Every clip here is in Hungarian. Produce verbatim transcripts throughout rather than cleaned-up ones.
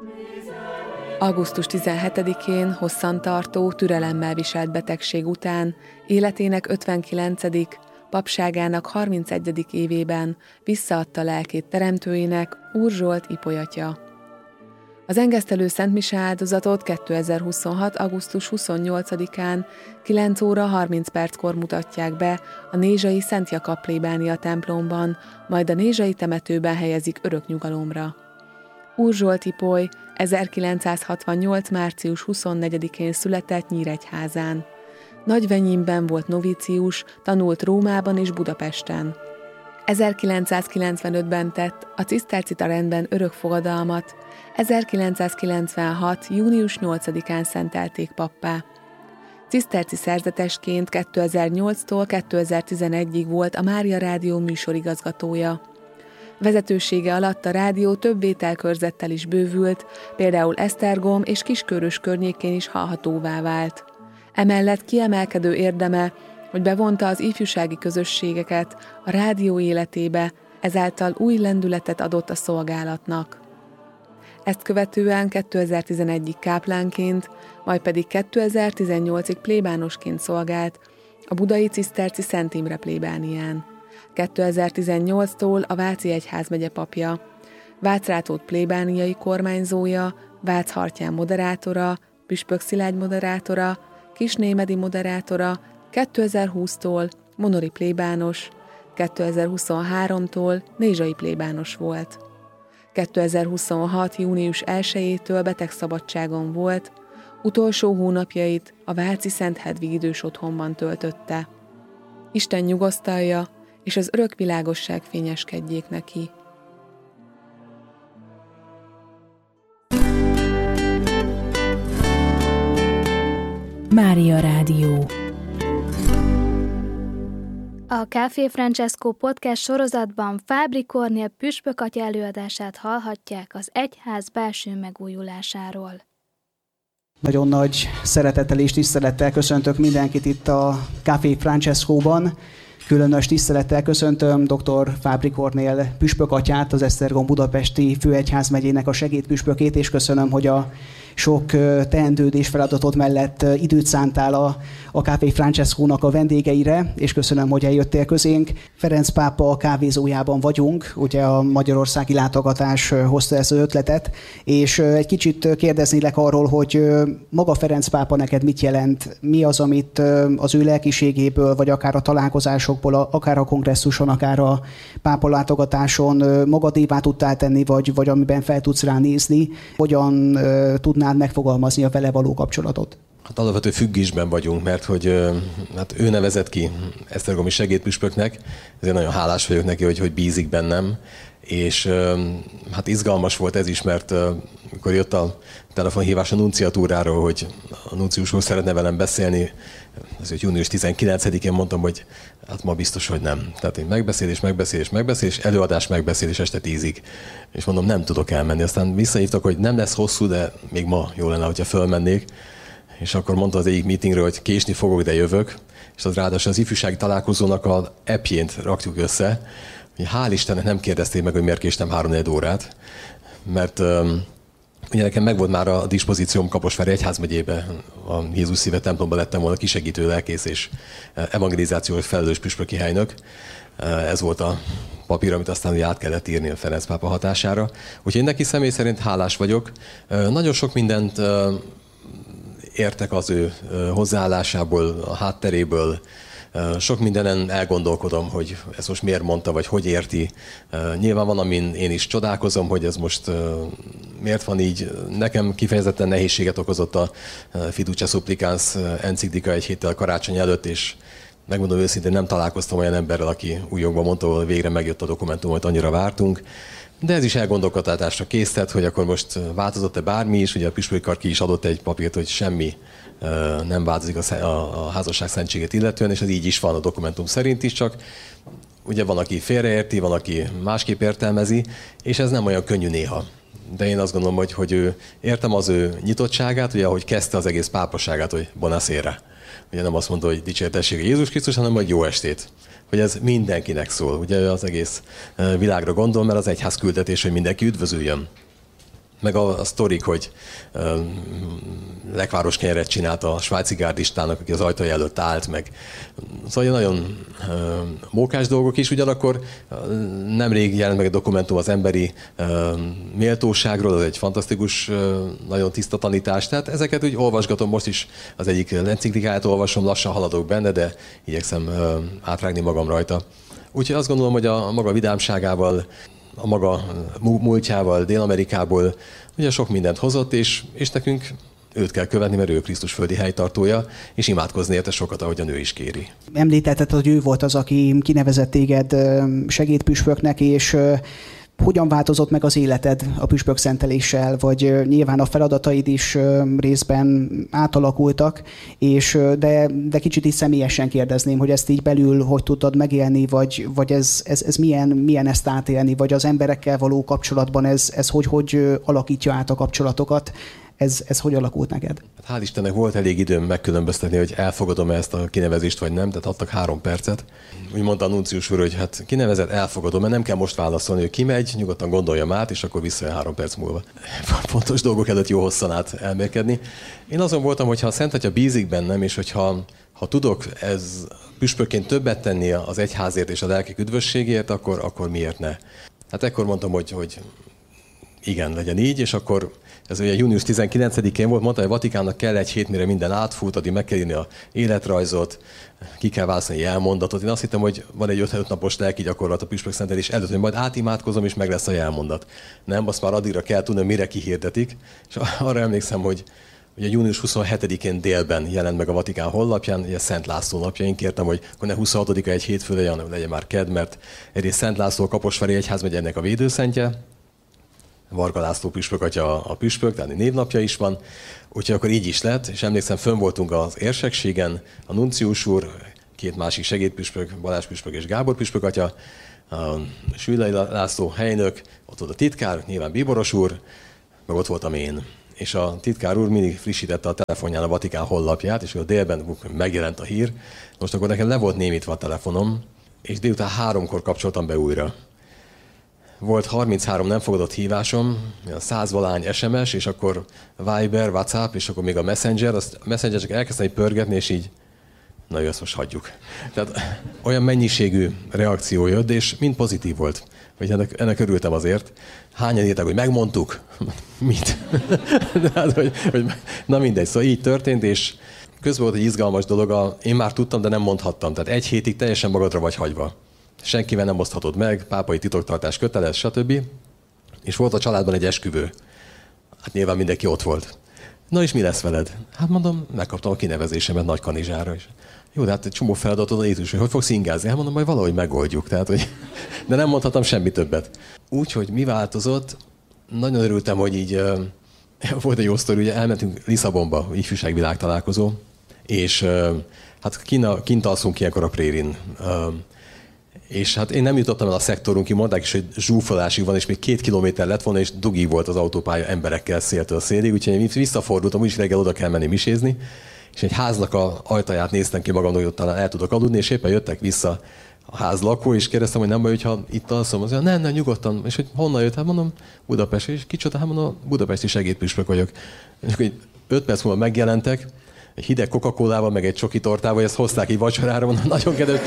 augusztus tizenhetedikén hosszantartó, türelemmel viselt betegség után életének ötvenkilencedik papságának harmincegyedik évében visszaadta lelkét teremtőjének Úr Zsolt ipolyatja. Az engesztelő szentmise áldozatot kétezer-huszonhat. augusztus huszonnyolcadikán kilenc óra harminc perckor mutatják be a Nézsai Szent Jakab plébánia templomban, majd a Nézsai temetőben helyezik örök nyugalomra. Úr Zsolt ipoly ezerkilencszázhatvannyolc. március huszonnegyedikén született Nyíregyházán. Nagyvenyínben volt novícius, tanult Rómában és Budapesten. ezerkilencszázkilencvenötben tett a cisztercita rendben örök fogadalmat, ezerkilencszázkilencvenhat. június nyolcadikán szentelték pappá. Ciszterci szerzetesként kétezer-nyolctól kétezer-tizenegyig volt a Mária Rádió műsorigazgatója. Vezetősége alatt a rádió több vételkörzettel is bővült, például Esztergom és Kiskörös környékén is hallhatóvá vált. Emellett kiemelkedő érdeme, hogy bevonta az ifjúsági közösségeket a rádió életébe, ezáltal új lendületet adott a szolgálatnak. Ezt követően kétezer-tizenegyig káplánként, majd pedig kétezer-tizennyolcig plébánosként szolgált a budai ciszterci Szent Imre plébánián. kétezer-tizennyolctól a Váci egyházmegye papja, Vácrátót plébániai kormányzója, Váchartyán moderátora, Püspök Szilágy moderátora, Kisnémedi moderátora, kétezer-húsztól monori plébános, kétezer-huszonháromtól nézsai plébános volt. kétezer-huszonhat. június elsejétől betegszabadságon volt, utolsó hónapjait a váci Szent Hedvig idős otthonban töltötte. Isten nyugosztalja, és az örök világosság fényeskedjék neki. Mária Rádió. A Café Francesco podcast sorozatban Fábri Kornél püspökatya előadását hallhatják az egyház belső megújulásáról. Nagyon nagy szeretettel és tisztelettel köszöntök mindenkit itt a Café Francescóban. Különös tisztelettel köszöntöm dr. Fábri Kornél püspökatyát, az Esztergom budapesti főegyházmegyének a segédpüspökét, és köszönöm, hogy a sok teendőd és feladatot mellett időt szántál a, a Café Francescónak a vendégeire, és köszönöm, hogy eljöttél közénk. Ferenc pápa kávézójában vagyunk, ugye a magyarországi látogatás hozta ezt az ötletet, és egy kicsit kérdeznélek arról, hogy maga Ferenc pápa neked mit jelent, mi az, amit az ő lelkiségéből, vagy akár a találkozásokból, akár a kongresszuson, akár a pápa látogatáson magadévá tudtál tenni, vagy, vagy amiben fel tudsz ránézni, hogyan tudnád megfogalmazni a vele való kapcsolatot? Hát alapvető függésben vagyunk, mert hogy hát ő nevezett ki esztergomi segédpüspöknek, ezért nagyon hálás vagyok neki, hogy, hogy bízik bennem, és hát izgalmas volt ez is, mert amikor jött a telefonhívás a nunciatúráról, hogy a nuncius úr szeretne velem beszélni, azért június tizenkilencedikén mondtam, hogy hát ma biztos, hogy nem. Tehát én megbeszélés, megbeszélés, megbeszélés, előadás, megbeszélés este tízig. És mondom, nem tudok elmenni. Aztán visszahívtak, hogy nem lesz hosszú, de még ma jó lenne, hogyha fölmennék. És akkor mondta az egyik meetingről, hogy késni fogok, de jövök. És az ráadásul az ifjúsági találkozónak az appjént raktuk össze. Hál' Istennek nem kérdezték meg, hogy miért késtem három-négy órát. Mert um, ugye nekem megvolt már a dispozícióm Kaposvári egyházmegyébe, a Jézus Szíve templomban lettem volna kisegítő lelkész és evangelizációs felelős püspöki helynök. Ez volt a papír, amit aztán ugye át kellett írni a Ferenc pápa hatására. Úgyhogy neki személy szerint hálás vagyok. Nagyon sok mindent értek az ő hozzáállásából, a hátteréből. Sok mindenen elgondolkodom, hogy ezt most miért mondta, vagy hogy érti. Nyilván van, amin én is csodálkozom, hogy ez most miért van így. Nekem kifejezetten nehézséget okozott a Fiducia Supplicans enciklika egy héttel karácsony előtt, és megmondom őszintén, nem találkoztam olyan emberrel, aki újjongva mondta, hogy végre megjött a dokumentum, amit annyira vártunk. De ez is elgondolkodtatásra késztet, hogy akkor most változott-e bármi is. Ugye a püspöki kar ki is adott egy papírt, hogy semmi nem változik a, a, a házasság szentségét illetően, és ez így is van a dokumentum szerint is, csak ugye van, aki félreérti, van, aki másképp értelmezi, és ez nem olyan könnyű néha. De én azt gondolom, hogy, hogy ő, értem az ő nyitottságát, ugye ahogy kezdte az egész pápaságát, hogy buonasera. Ugye nem azt mondta, hogy dicsértessége Jézus Krisztus, hanem hogy jó estét. Hogy ez mindenkinek szól. Ugye az egész világra gondol, mert az egyház küldetés, hogy mindenki üdvözüljön. meg a, a sztorik, hogy um, lekváros kenyeret csinált a svájci gárdistának, aki az ajtaja előtt állt, meg szóval nagyon um, mókás dolgok is, ugyanakkor um, nemrég jelent meg egy dokumentum az emberi um, méltóságról, az egy fantasztikus, um, nagyon tiszta tanítás, tehát ezeket úgy olvasgatom, most is az egyik enciklikáját olvasom, lassan haladok benne, de igyekszem um, átrágni magam rajta. Úgyhogy azt gondolom, hogy a maga vidámságával, a maga múltjával, Dél-Amerikából ugye sok mindent hozott, és, és nekünk őt kell követni, mert ő Krisztus földi helytartója, és imádkozni érte sokat, ahogy a nő is kéri. Említetted, hogy ő volt az, aki kinevezett téged segédpüspöknek, és hogyan változott meg az életed a püspök szenteléssel, vagy nyilván a feladataid is részben átalakultak, és de, de kicsit is személyesen kérdezném, hogy ezt így belül hogy tudtad megélni, vagy, vagy ez, ez, ez milyen, milyen ezt átélni, vagy az emberekkel való kapcsolatban ez, ez hogy, hogy alakítja át a kapcsolatokat. Ez, ez hogy alakult neked? Hát hál' Istennek volt elég időm megkülönböztetni, hogy elfogadom ezt a kinevezést, vagy nem, tehát adtak három percet. Úgy mondta a nuncius úr, hogy hát kinevezett, elfogadom, mert nem kell most válaszolni, hogy kimegy, nyugodtan gondoljam át, és akkor visszajön három perc múlva. Fontos dolgok előtt jó hosszan át elmélkedni. Én azon voltam, hogy ha a Szent Atya bízik bennem, és hogyha ha tudok ez püspökként többet tenni az egyházért és a lelkek üdvösségért, akkor, akkor miért ne? Hát ekkor mondtam, hogy, hogy igen, legyen így, és akkor ez ugye június tizenkilencedikén volt, mondta, hogy a Vatikánnak kell egy hét, mire minden átfut, addig meg kell írni a életrajzot, ki kell választani egy elmondatot. Én azt hittem, hogy van egy öt napos lelki gyakorlat a püspök szentelés előtt, hogy majd átimádkozom, és meg lesz a jelmondat. Nem, azt már addigra kell tudni, mire kihirdetik. És arra emlékszem, hogy ugye június huszonhetedikén délben jelent meg a Vatikán honlapján, ugye Szent László napja. Én kértem, hogy akkor ne huszonhatodika egy hétfő legyen, legyen már kedd, mert egyrészt Szent László a Kaposvári Egyházmegy ennek a védőszentje, Varga László püspök atya a püspök, tehát névnapja is van, úgyhogy akkor így is lett, és emlékszem, fönn voltunk az érsekségen, a nuncius úr, két másik segédpüspök, Balázs püspök és Gábor püspök atya, a Sülei László helynök, ott volt a titkár, nyilván Bíboros úr, meg ott voltam én. És a titkár úr mindig frissítette a telefonján a Vatikán honlapját, és a délben megjelent a hír. Most akkor nekem le volt némítva a telefonom, és délután háromkor kapcsoltam be újra. Volt harminchárom nem fogadott hívásom, százvalány es em es, és akkor Viber, WhatsApp, és akkor még a Messenger, azt a Messenger csak elkezdtem pörgetni, és így, na jó, ezt most hagyjuk. Tehát olyan mennyiségű reakció jött, és mind pozitív volt. Vagy ennek, ennek örültem azért. Hányan írták, hogy megmondtuk? Mit? De hát, hogy, hogy, na mindegy, szóval így történt, és közben volt egy izgalmas dolog, a, én már tudtam, de nem mondhattam. Tehát egy hétig teljesen magadra vagy hagyva. Senkivel nem oszthatod meg, pápai titoktartás köteles, stb. És volt a családban egy esküvő. Hát nyilván mindenki ott volt. Na és mi lesz veled? Hát mondom, megkaptam a kinevezésemet Nagykanizsára is. Jó, de hát egy csomó feladatod a Jézus, hogy hogy fogsz ingázni? Hát mondom, majd valahogy megoldjuk. Tehát, hogy... De nem mondhatom semmi többet. Úgyhogy mi változott? Nagyon örültem, hogy így uh, volt egy jó sztori, ugye elmentünk Lisszabonba, ifjúságvilág találkozó, és uh, hát kint, kint alszunk ilyenkor a prérin. Uh, És hát én nem jutottam el a szektorunkig, mondták is, hogy zsúfolásig van, és még két kilométer lett volna, és dugig volt az autópálya emberekkel széltől szélig, úgyhogy én visszafordultam, úgyis reggel oda kell menni misézni, és egy háznak a ajtaját néztem ki magamnak, hogy ott talán el tudok aludni, és éppen jöttek vissza a ház lakó, és kérdeztem, hogy nem baj, hogyha itt alszom. Azt mondja, nem, nem, nyugodtan. És hogy honnan jött? Hát mondom, Budapest. És kicsoda, hát mondom, budapesti segédpüspök vagyok. És akkor öt perc múlva megjelentek, egy hideg Coca-Colával, meg egy csoki tortával, ezt hozták így vacsorára, mondom, nagyon kedves.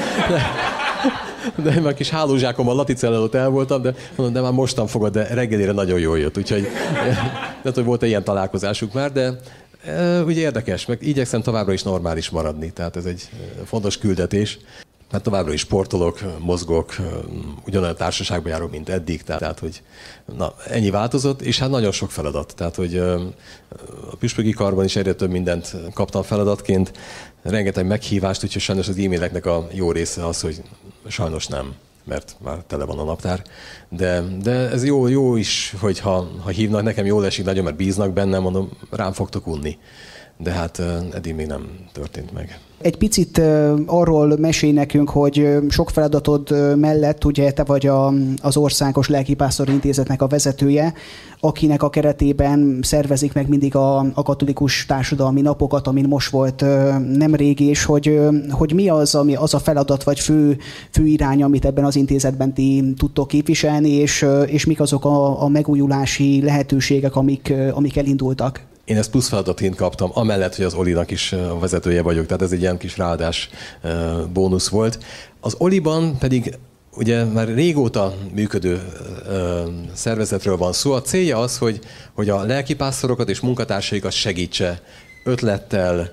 De én már kis hálózsákommal Laticell előtt el voltam, de mondom, de már mostan fogod, de reggelire nagyon jól jött. Úgyhogy nem tudom, volt-e ilyen találkozásuk már, de e, ugye érdekes, meg igyekszem továbbra is normális maradni, tehát ez egy fontos küldetés. Mert továbbra is sportolok, mozgok, ugyanolyan társaságban járok, mint eddig, tehát, tehát hogy na, ennyi változott, és hát nagyon sok feladat. Tehát, hogy a püspöki karban is egyre több mindent kaptam feladatként, rengeteg meghívást, úgyhogy sajnos az e-maileknek a jó része az, hogy sajnos nem, mert már tele van a naptár. De, de ez jó, jó is, hogy ha, ha hívnak, nekem jól esik nagyon, mert bíznak bennem, mondom, rám fogtok unni. de hát eddig még nem történt meg. Egy picit arról mesélj nekünk, hogy sok feladatod mellett ugye te vagy a, az Országos Lelkipásztori Intézetnek a vezetője, akinek a keretében szervezik meg mindig a, a katolikus társadalmi napokat, amin most volt nemrég, és hogy, hogy mi az, ami az a feladat vagy fő, fő irány, amit ebben az intézetben ti tudtok képviselni, és, és mik azok a, a megújulási lehetőségek, amik, amik elindultak. Én ezt plusz feladatként kaptam, amellett, hogy az Olinak is a vezetője vagyok, tehát ez egy ilyen kis ráadás bónusz volt. Az Oliban pedig ugye már régóta működő szervezetről van szó. A célja az, hogy, hogy a lelkipásztorokat és munkatársaikat segítse ötlettel,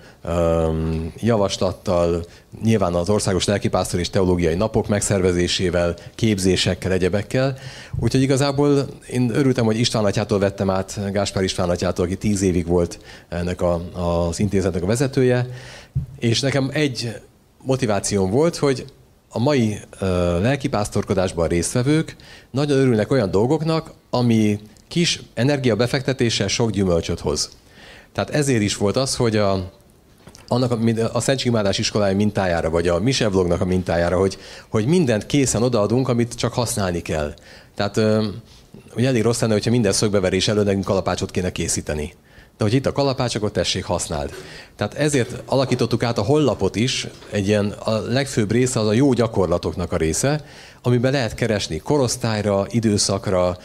javaslattal, nyilván az Országos Lelkipásztor és Teológiai Napok megszervezésével, képzésekkel, egyebekkel. Úgyhogy igazából én örültem, hogy István atyától vettem át, Gáspár István atyától, aki tíz évig volt ennek a, az intézetnek a vezetője, és nekem egy motivációm volt, hogy a mai uh, lelkipásztorkodásban résztvevők nagyon örülnek olyan dolgoknak, ami kis energiabefektetéssel sok gyümölcsöt hoz. Tehát ezért is volt az, hogy a, annak a, a Szentségimádás iskolája mintájára, vagy a Mise Vlognak a mintájára, hogy, hogy mindent készen odaadunk, amit csak használni kell. Tehát ugye elég rossz lenne, hogyha minden szögbeverés előtt nekünk kalapácsot kéne készíteni. De hogy itt a kalapács, akkor tessék, használd. Tehát ezért alakítottuk át a honlapot is, egy ilyen, a legfőbb része az a jó gyakorlatoknak a része, amiben lehet keresni korosztályra, időszakra,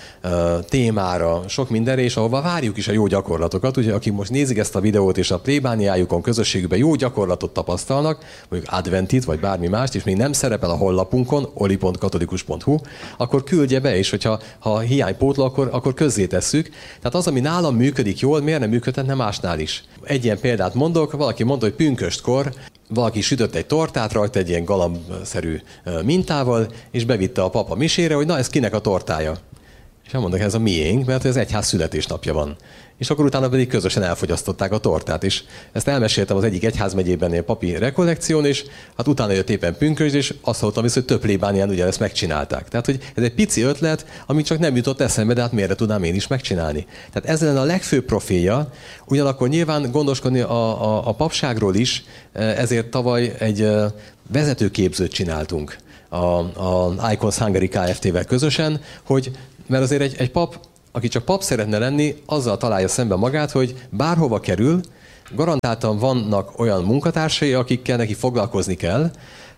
témára, sok mindenre, és ahova várjuk is a jó gyakorlatokat. Ugye, akik most nézik ezt a videót, és a plébániájukon, közösségükben jó gyakorlatot tapasztalnak, mondjuk adventit, vagy bármi mást, és még nem szerepel a honlapunkon, oli pont katolikus pont hu, akkor küldje be, és hogyha ha hiánypótló, akkor, akkor közzétesszük. Tehát az, ami nálam működik jól, miért nem működhetne másnál is? Egy ilyen példát mondok, valaki mondta, hogy pünköstkor valaki sütött egy tortát rajta egy ilyen galambszerű mintával, és bevitte a papa misére, hogy na, ez kinek a tortája. És elmondok, ez a miénk, mert az egyház születésnapja van. És akkor utána pedig közösen elfogyasztották a tortát. És ezt elmeséltem az egyik egyházmegyében a papi rekollekción, és hát utána jött éppen pünkösd, és azt hallottam vissza, hogy több plébánián ugye ezt megcsinálták. Tehát, hogy ez egy pici ötlet, ami csak nem jutott eszembe, de hát miért tudnám én is megcsinálni. Tehát ez lenne a legfőbb profilja, ugyanakkor nyilván gondoskodni a, a, a papságról is, ezért tavaly egy vezetőképzőt csináltunk a, a Icons Hungary Kft-vel közösen, hogy mert azért egy, egy pap, aki csak pap szeretne lenni, azzal találja szembe magát, hogy bárhova kerül, garantáltan vannak olyan munkatársai, akikkel neki foglalkozni kell,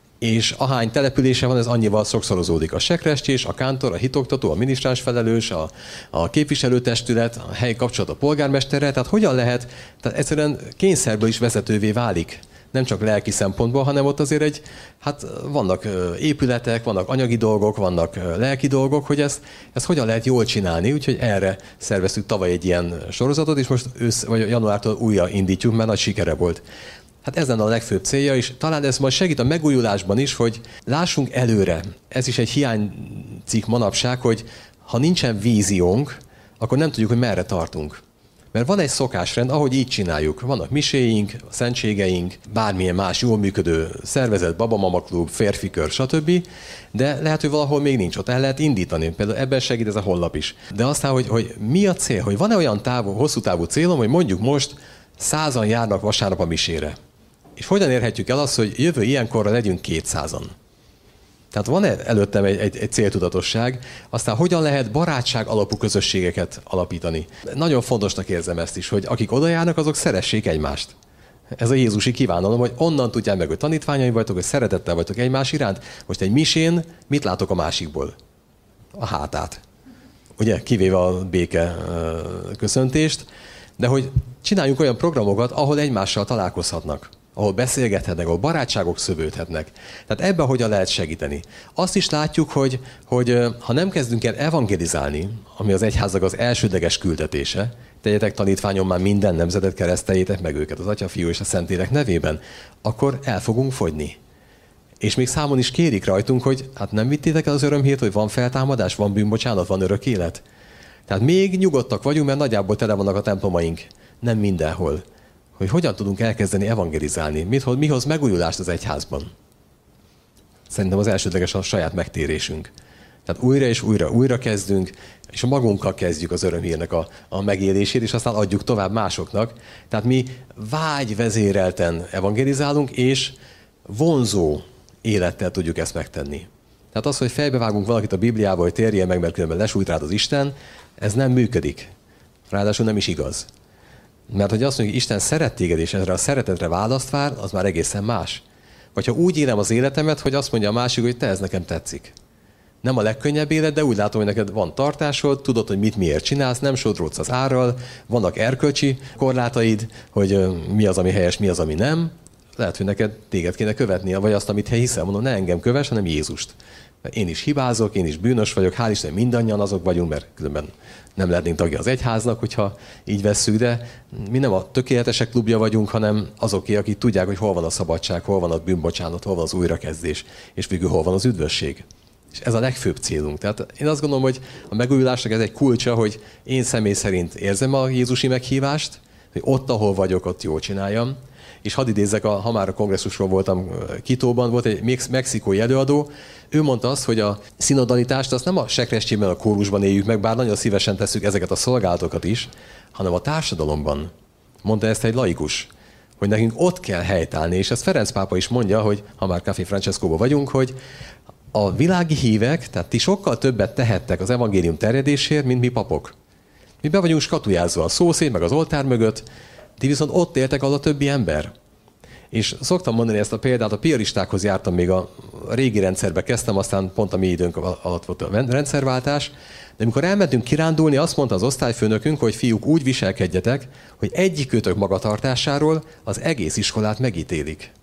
és ahány települése van, ez annyival sokszorozódik. A sekrestjés, a kántor, a hitoktató, a minisztráns felelős, a, a képviselőtestület, a helyi kapcsolat a polgármesterrel, tehát hogyan lehet, tehát egyszerűen kényszerből is vezetővé válik. Nem csak lelki szempontból, hanem ott azért egy, hát vannak épületek, vannak anyagi dolgok, vannak lelki dolgok, hogy ezt, ezt hogyan lehet jól csinálni, úgyhogy erre szerveztük tavaly egy ilyen sorozatot, és most ősz, vagy januártól újra indítjuk, mert nagy sikere volt. Hát ez lenne a legfőbb célja, és talán ez majd segít a megújulásban is, hogy lássunk előre. Ez is egy hiánycikk manapság, hogy ha nincsen víziónk, akkor nem tudjuk, hogy merre tartunk. Mert van egy szokásrend, ahogy így csináljuk. Vannak miséink, szentségeink, bármilyen más jól működő szervezet, babamama klub, férfikör, stb. De lehet, hogy valahol még nincs, ott el lehet indítani. Például ebben segít ez a honlap is. De aztán, hogy, hogy mi a cél? Hogy van-e olyan távú, hosszú távú célom, hogy mondjuk most százan járnak vasárnap a misére. És hogyan érhetjük el azt, hogy jövő ilyenkorra legyünk kétszázan? Tehát van-e előttem egy, egy, egy céltudatosság, aztán hogyan lehet barátság alapú közösségeket alapítani. Nagyon fontosnak érzem ezt is, hogy akik oda járnak, azok szeressék egymást. Ez a jézusi kívánalom, hogy onnan tudják meg, hogy tanítványai vagytok, hogy szeretettel vagytok egymás iránt. Most egy misén mit látok a másikból? A hátát. Ugye, kivéve a béke köszöntést, de hogy csináljunk olyan programokat, ahol egymással találkozhatnak, ahol beszélgethetnek, ahol barátságok szövődhetnek. Tehát ebben hogyan lehet segíteni. Azt is látjuk, hogy, hogy ha nem kezdünk el evangelizálni, ami az egyháznak az elsődleges küldetése, tegyetek tanítványon már minden nemzetet, kereszteljétek meg őket az Atya, Fiú és a Szentlélek nevében, akkor el fogunk fogyni. És még számon is kérik rajtunk, hogy hát nem vittétek el az örömhírt, hogy van feltámadás, van bűnbocsánat, van örök élet. Tehát még nyugodtak vagyunk, mert nagyjából tele vannak a templomaink. Nem mindenhol. Hogy hogyan tudunk elkezdeni evangelizálni, mit hoz, mi hoz megújulást az egyházban. Szerintem az elsődleges a saját megtérésünk. Tehát újra és újra, újra kezdünk, és magunkkal kezdjük az örömhírnek a, a megélését, és aztán adjuk tovább másoknak. Tehát mi vágyvezérelten evangelizálunk, és vonzó élettel tudjuk ezt megtenni. Tehát az, hogy fejbevágunk valakit a Bibliába, hogy térjen meg, mert különben lesújt rád az Isten, ez nem működik. Ráadásul nem is igaz. Mert hogy azt mondjuk, hogy Isten szeret téged, és erre a szeretetre választ vár, az már egészen más. Vagy ha úgy élem az életemet, hogy azt mondja a másik, hogy te, ez nekem tetszik. Nem a legkönnyebb élet, de úgy látom, hogy neked van tartásod, tudod, hogy mit miért csinálsz, nem sodródsz az árral, vannak erkölcsi korlátaid, hogy mi az, ami helyes, mi az, ami nem. Lehet, hogy neked téged kéne követnie, vagy azt, amit hiszel. Mondom, ne engem kövess, hanem Jézust. Én is hibázok, én is bűnös vagyok, hál' Isten, mindannyian azok vagyunk, mert különben nem lehetnénk tagja az egyháznak, hogyha így vesszük, de mi nem a tökéletesek klubja vagyunk, hanem azoké, akik tudják, hogy hol van a szabadság, hol van a bűnbocsánat, hol van az újrakezdés, és végül hol van az üdvösség. És ez a legfőbb célunk. Tehát én azt gondolom, hogy a megújulásnak ez egy kulcsa, hogy én személy szerint érzem a jézusi meghívást, hogy ott, ahol vagyok, ott jól csináljam. És hadd idézzek, a, ha már a kongresszusról voltam Kitóban, volt egy mexikói előadó, ő mondta azt, hogy a szinodalitást azt nem a sekrestjében, a kórusban éljük meg, bár nagyon szívesen tesszük ezeket a szolgálatokat is, hanem a társadalomban. Mondta ezt egy laikus, hogy nekünk ott kell helytállni, és ezt Ferenc pápa is mondja, hogy ha már Café Francescóban vagyunk, hogy a világi hívek, tehát ti sokkal többet tehettek az evangélium terjedésért, mint mi papok. Mi be vagyunk skatujázva a szószéd, meg az oltár mögött, ti viszont ott éltek, az a többi ember. És szoktam mondani ezt a példát, a piaristákhoz jártam, még a régi rendszerbe kezdtem, aztán pont a mi időnk alatt volt a rendszerváltás, de amikor elmentünk kirándulni, azt mondta az osztályfőnökünk, hogy fiúk, úgy viselkedjetek, hogy egyikőtök magatartásáról az egész iskolát megítélik.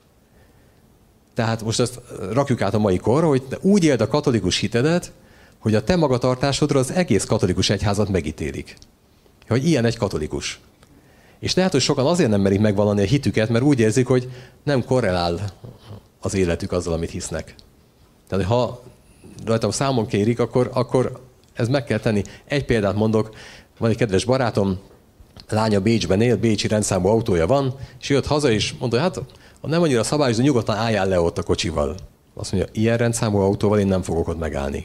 Tehát most ezt rakjuk át a mai korra, hogy úgy éld a katolikus hitedet, hogy a te magatartásodról az egész katolikus egyházat megítélik. Hogy ilyen egy katolikus. És lehet, hogy sokan azért nem merik megvallani a hitüket, mert úgy érzik, hogy nem korrelál az életük azzal, amit hisznek. Tehát, ha rajtam számon kérik, akkor, akkor ez meg kell tenni. Egy példát mondok, van egy kedves barátom, lánya Bécsben él, bécsi rendszámú autója van, és jött haza, és mondta, hát ha nem annyira szabályos, de nyugodtan álljál le ott a kocsival. Azt mondja, ilyen rendszámú autóval én nem fogok ott megállni.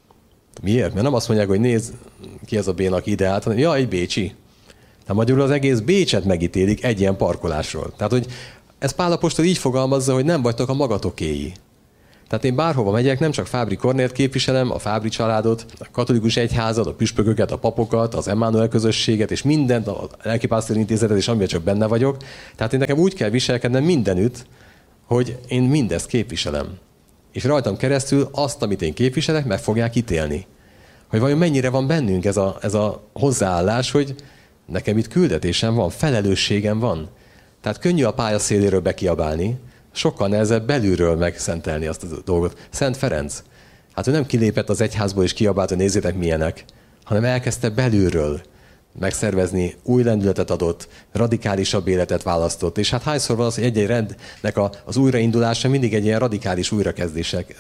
Miért? Mert nem azt mondják, hogy nézd ki ez a béna, aki ide állt, hanem ja, egy bécsi. Tehát magyarul az egész Bécset megítélik egy ilyen parkolásról. Tehát, hogy ez Pál apostol így fogalmazza, hogy nem vagytok a magatokéi. Tehát én bárhova megyek, nem csak Fábry Kornélt képviselem, a Fábry családot, a katolikus egyházat, a püspököket, a papokat, az Emmanuel közösséget, és mindent, a lelkipásztori intézetet, és amiben csak benne vagyok. Tehát én nekem úgy kell viselkednem mindenütt, hogy én mindezt képviselem. És rajtam keresztül azt, amit én képviselek, meg fogják ítélni. Hogy vajon mennyire van bennünk ez a, ez a hozzáállás, hogy nekem itt küldetésem van, felelősségem van. Tehát könnyű a pályaszéléről bekiabálni, sokkal nehezebb belülről megszentelni azt a dolgot. Szent Ferenc, hát ő nem kilépett az egyházból és kiabált, hogy nézzétek milyenek, hanem elkezdte belülről megszervezni, új lendületet adott, radikálisabb életet választott. És hát hányszor van az, hogy egy-egy rendnek a, az újraindulása mindig egy ilyen radikális újrakezdések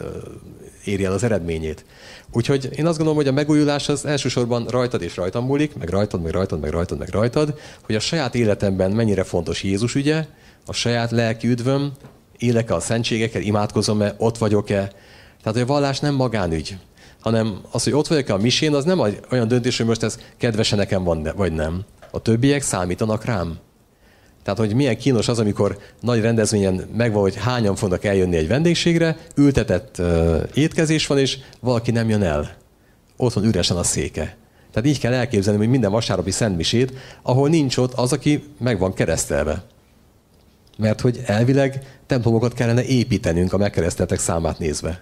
éri el az eredményét. Úgyhogy én azt gondolom, hogy a megújulás az elsősorban rajtad és rajtam múlik, meg rajtad, meg rajtad, meg rajtad, meg rajtad, hogy a saját életemben mennyire fontos Jézus ügye, a saját lelki üdvöm, élek-e a szentségekkel, imádkozom-e, ott vagyok-e. Tehát a vallás nem magánügy, hanem az, hogy ott vagyok-e a misén, az nem olyan döntés, hogy most ez kedvese nekem van, vagy nem. A többiek számítanak rám. Tehát, hogy milyen kínos az, amikor nagy rendezvényen megvan, hogy hányan fognak eljönni egy vendégségre, ültetett uh, étkezés van, és valaki nem jön el. Ott van üresen a széke. Tehát így kell elképzelni, hogy minden vasárnapi szentmisét, ahol nincs ott az, aki meg van keresztelve. Mert hogy elvileg templomokat kellene építenünk a megkereszteltek számát nézve.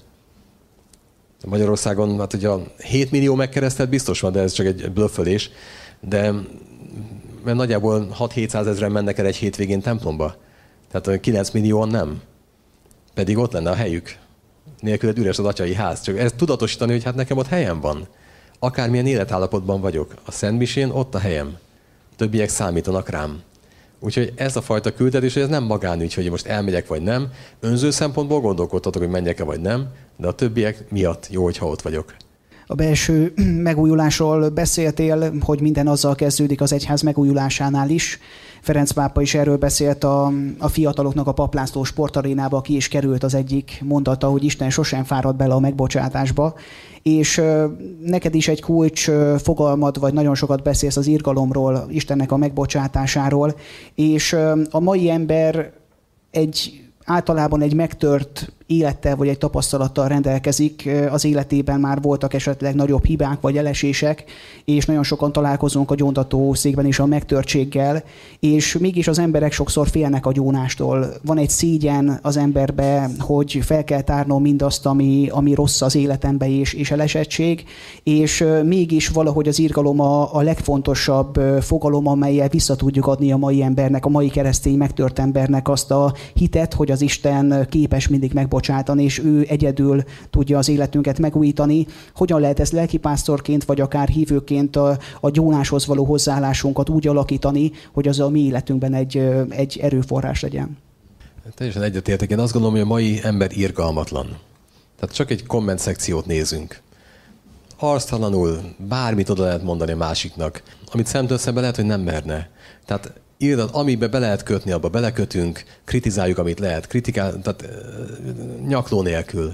Magyarországon hát ugye a hét millió megkeresztelt biztos van, de ez csak egy blöffölés. De mert nagyjából hat-hétszázezren mennek el egy hétvégén templomba. Tehát kilenc millióan nem. Pedig ott lenne a helyük. Nélküled üres az atyai ház. Csak ezt tudatosítani, hogy hát nekem ott helyem van. Akármilyen életállapotban vagyok. A szentmisén ott a helyem. Többiek számítanak rám. Úgyhogy ez a fajta küldetés, hogy ez nem magánügy, hogy most elmegyek vagy nem. Önző szempontból gondolkodhatok, hogy menjek-e vagy nem, de a többiek miatt jó, hogyha ott vagyok. A belső megújulásról beszéltél, hogy minden azzal kezdődik az egyház megújulásánál is. Ferenc pápa is erről beszélt a, a fiataloknak a Paplászló sportarénába, ki is került az egyik mondata, hogy Isten sosem fárad bele a megbocsátásba. És neked is egy kulcs fogalmad, vagy nagyon sokat beszélsz az irgalomról, Istennek a megbocsátásáról, és a mai ember egy általában egy megtört élettel vagy egy tapasztalattal rendelkezik, az életében már voltak esetleg nagyobb hibák vagy elesések, és nagyon sokan találkozunk a gyóntató székben is a megtörtséggel, és mégis az emberek sokszor félnek a gyónástól. Van egy szégyen az emberbe, hogy fel kell tárnom mindazt, ami, ami rossz az életembe és, és elesettség, és mégis valahogy az irgalom a, a legfontosabb fogalom, amellyel vissza tudjuk adni a mai embernek, a mai keresztény megtört embernek azt a hitet, hogy az Isten képes mindig megbocsátani, és ő egyedül tudja az életünket megújítani. Hogyan lehet ezt lelkipásztorként, vagy akár hívőként a, a gyónáshoz való hozzáállásunkat úgy alakítani, hogy az a mi életünkben egy, egy erőforrás legyen? Teljesen egyetértek. Én azt gondolom, hogy a mai ember irgalmatlan. Tehát csak egy komment szekciót nézünk. Arctalanul bármit oda lehet mondani a másiknak, amit szemtől szemben lehet, hogy nem merne. Tehát írdat, amiben be lehet kötni, abba belekötünk, kritizáljuk, amit lehet, kritikál, tehát nyakló nélkül.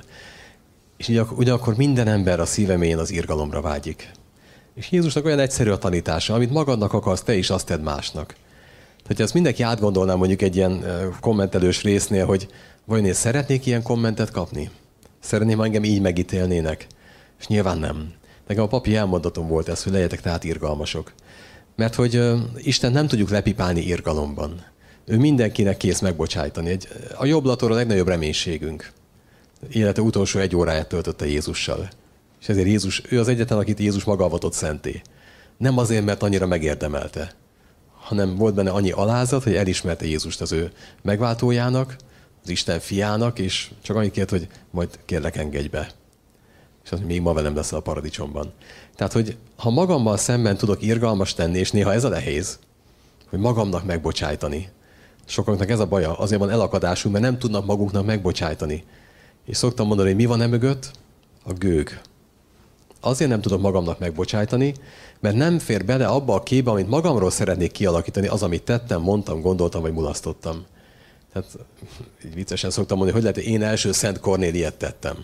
És ugyanakkor minden ember a szívemén az irgalomra vágyik. És Jézusnak olyan egyszerű a tanítása, amit magadnak akarsz, te is azt tedd másnak. Hogyha ezt mindenki átgondolná mondjuk egy ilyen kommentelős résznél, hogy vajon én szeretnék ilyen kommentet kapni? Szeretném, ha engem így megítélnének? És nyilván nem. Nekem a papi elmondatom volt ez, hogy legyetek tehát irgalmasok. Mert hogy uh, Isten nem tudjuk lepipálni irgalomban. Ő mindenkinek kész megbocsájtani. Egy, a jobblator a legnagyobb reménységünk. Élete utolsó egy óráját töltötte Jézussal. És ezért Jézus, ő az egyetlen, akit Jézus maga avatott szenté. Nem azért, mert annyira megérdemelte, hanem volt benne annyi alázat, hogy elismerte Jézust az ő megváltójának, az Isten fiának, és csak annyit kért, hogy majd kérlek engedj be. És az, hogy még ma velem leszel a paradicsomban. Tehát, hogy ha magammal szemben tudok irgalmas tenni, és néha ez a nehéz, hogy magamnak megbocsájtani. Sokaknak ez a baja, azért van elakadásunk, mert nem tudnak magunknak megbocsájtani. És szoktam mondani, hogy mi van e mögött? A gőg. Azért nem tudok magamnak megbocsájtani, mert nem fér bele abba a képbe, amit magamról szeretnék kialakítani, az, amit tettem, mondtam, gondoltam, vagy mulasztottam. Tehát így viccesen szoktam mondani, hogy lehet, hogy én első Szent Kornéliát tettem.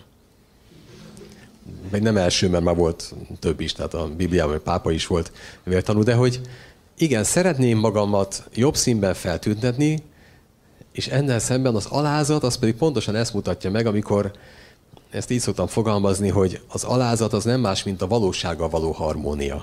Meg nem első, mert már volt több is, tehát a Bibliában a pápa is volt vértanú, de hogy igen, szeretném magamat jobb színben feltüntetni, és ennél szemben az alázat, az pedig pontosan ezt mutatja meg, amikor ezt így szoktam fogalmazni, hogy az alázat az nem más, mint a valósággal való harmónia.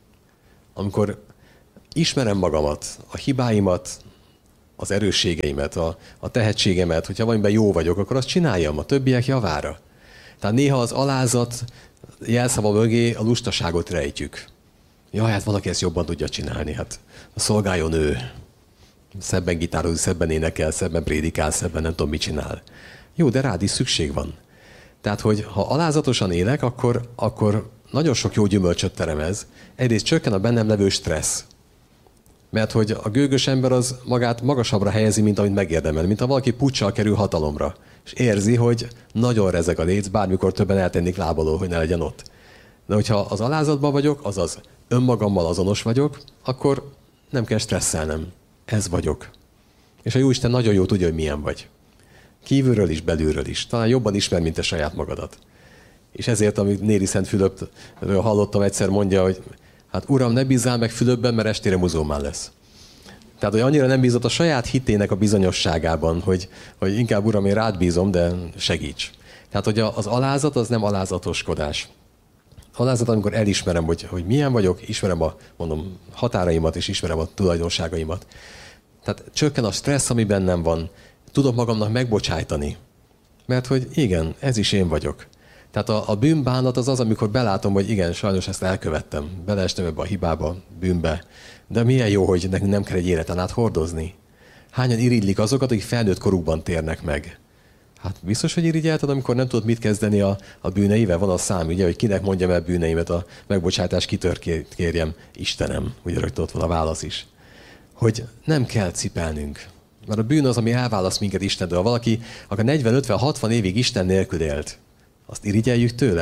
Amikor ismerem magamat, a hibáimat, az erősségeimet, a, a tehetségemet, hogyha valamiben jó vagyok, akkor azt csináljam a többiek javára. Tehát néha az alázat jelszava mögé a lustaságot rejtjük. Jaj, hát valaki ezt jobban tudja csinálni, hát a szolgáljon ő. Szebben gitározik, szebben énekel, szebben prédikál, szebben nem tudom, mit csinál. Jó, de rád is szükség van. Tehát, hogy ha alázatosan élek, akkor, akkor nagyon sok jó gyümölcsöt teremez. Egyrészt csökken a bennem levő stressz. Mert hogy a gőgös ember az magát magasabbra helyezi, mint amit megérdemel. Mint ha valaki puccsal kerül hatalomra. És érzi, hogy nagyon rezeg a léc, bármikor többen eltennék lábalól, hogy ne legyen ott. De hogyha az alázatban vagyok, azaz önmagammal azonos vagyok, akkor nem kell stresszelnem. Ez vagyok. És a Jóisten nagyon jó tudja, hogy milyen vagy. Kívülről is, belülről is. Talán jobban ismer, mint te saját magadat. És ezért, amit Néri Szent Fülöpről hallottam, egyszer mondja, hogy hát Uram, ne bízzál meg Fülöpben, mert estére muzulmán lesz. Tehát, hogy annyira nem bízott a saját hitének a bizonyosságában, hogy, hogy inkább Uram, én rád bízom, de segíts. Tehát, hogy az alázat az nem alázatoskodás. Alázat, amikor elismerem, hogy, hogy milyen vagyok, ismerem a mondom, határaimat, és ismerem a tulajdonságaimat. Tehát csökken a stressz, ami bennem van. Tudok magamnak megbocsájtani. Mert hogy igen, ez is én vagyok. Tehát a, a bűnbánat az az, amikor belátom, hogy igen, sajnos ezt elkövettem. Beleestem ebbe a hibába, bűnbe. De milyen jó, hogy nekünk nem kell egy életen át hordozni. Hányan irigylik azokat, akik felnőtt korukban térnek meg? Hát biztos, hogy irigyelted, amikor nem tudod mit kezdeni a, a bűneivel. Van a szám, ugye, hogy kinek mondjam el bűneimet, a megbocsátást kitör kérjem. Istenem, ugye rögtön ott van a válasz is. Hogy nem kell cipelnünk. Mert a bűn az, ami elválaszt minket Istentől. Ha valaki, akár negyven, ötven, hatvan évig Isten nélkül élt, azt irigyeljük tőle?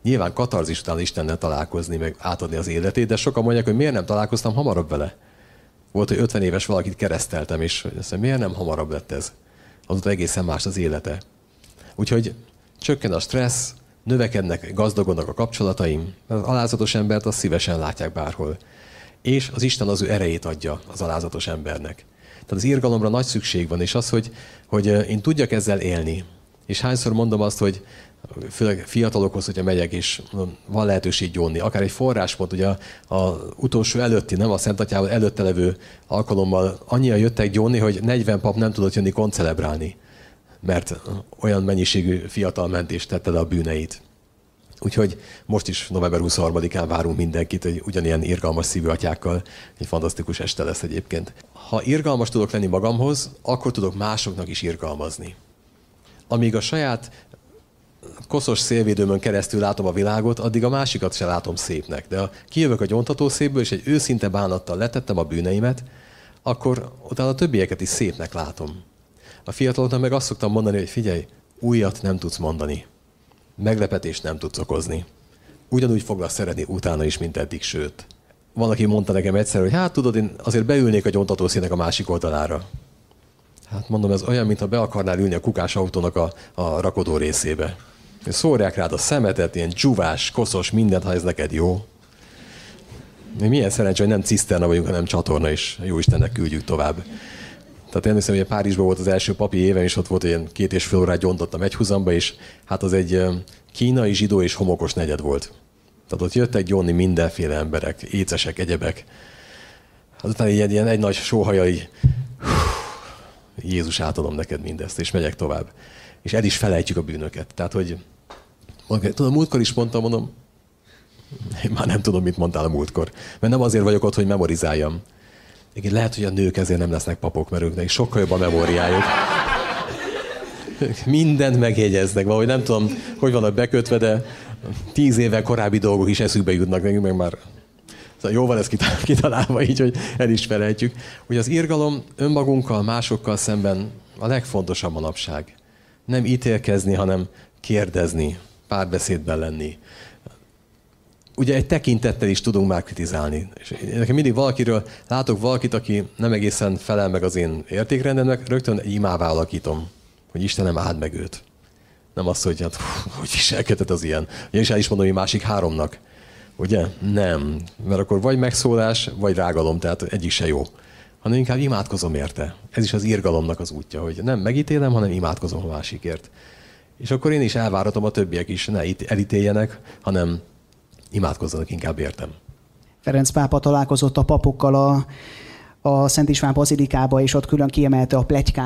Nyilván katarzis után Istennel találkozni, meg átadni az életét, de sokan mondják, hogy miért nem találkoztam hamarabb vele. Volt, hogy ötven éves valakit kereszteltem, és azt mondja, miért nem hamarabb lett ez? Azóta egészen más az élete. Úgyhogy csökken a stressz, növekednek, gazdagodnak a kapcsolataim, mert az alázatos embert azt szívesen látják bárhol. És az Isten az ő erejét adja az alázatos embernek. Tehát az irgalomra nagy szükség van, és az, hogy, hogy én tudjak ezzel élni. És hányszor mondom azt, hogy főleg fiatalokhoz, hogyha megyek, és van lehetőség gyónni. Akár egy forráspont, ugye az utolsó előtti, nem a Szent Atyával előtte levő alkalommal annyian jöttek gyónni, hogy negyven pap nem tudott jönni koncelebrálni, mert olyan mennyiségű fiatal ment és tette le a bűneit. Úgyhogy most is november huszonharmadikán várunk mindenkit, hogy ugyanilyen irgalmas szívű atyákkal. Egy fantasztikus este lesz egyébként. Ha irgalmas tudok lenni magamhoz, akkor tudok másoknak is irgalmazni. Amíg a saját koszos szélvédőmön keresztül látom a világot, addig a másikat se látom szépnek. De ha kijövök a gyóntatószékből, és egy őszinte bánattal letettem a bűneimet, akkor utána a többieket is szépnek látom. A fiataloknak meg azt szoktam mondani, hogy figyelj, újat nem tudsz mondani. Meglepetést nem tudsz okozni. Ugyanúgy foglasz szeretni utána is, mint eddig, sőt. Van, aki mondta nekem egyszer, hogy hát tudod, én azért beülnék a gyóntatószéknek a másik oldalára. Hát mondom, ez olyan, mintha be akarnál ülni a kukás autónak a, a rakodó részébe. Szórják rád a szemetet, ilyen dzsuvás, koszos, mindent, ha ez neked jó. Milyen szerencsé, hogy nem ciszterna vagyunk, hanem csatorna, és jó Istennek küldjük tovább. Tehát én hiszem, hogy Párizsban volt az első papi évem, és ott volt ilyen két és fél órát gyóntottam egyhuzamba, és hát az egy kínai, zsidó és homokos negyed volt. Tehát ott jöttek gyónni mindenféle emberek, écesek, egyebek. Azután ilyen, ilyen egy nagy sóhaja, így, Jézus, átadom neked mindezt, és megyek tovább. És el is felejtjük a bűnöket. Tehát, hogy tudom, múltkor is mondtam, mondom, én már nem tudom, mit mondtál a múltkor. Mert nem azért vagyok ott, hogy memorizáljam. Igen, lehet, hogy a nők ezért nem lesznek papok, mert őknek sokkal jobb a memóriájuk. Mindent megjegyeznek, valahogy nem tudom, hogy vannak bekötve, de tíz évvel korábbi dolgok is eszükbe jutnak nekünk, meg már szóval jó van ez kitalálva így, hogy el is felejtjük. Hogy az irgalom önmagunkkal, másokkal szemben a legfontosabb manapság. Nem ítélkezni, hanem kérdezni, párbeszédben lenni. Ugye egy tekintettel is tudunk már kritizálni. És nekem mindig valakiről látok valakit, aki nem egészen felel meg az én értékrendemnek, rögtön egy imává alakítom, hogy Istenem, áld meg őt. Nem azt, hogy hát, hogy viselkedett az ilyen. Én is el is mondom, hogy másik háromnak. Ugye? Nem. Mert akkor vagy megszólás, vagy rágalom, tehát egyik se jó. Hanem inkább imádkozom érte. Ez is az irgalomnak az útja, hogy nem megítélem, hanem imádkozom a másikért. És akkor én is elváratom, a többiek is ne elítéljenek, hanem imádkozzanak inkább értem. Ferenc pápa találkozott a papokkal a, a Szent István bazilikába, és ott külön kiemelte a pletykát.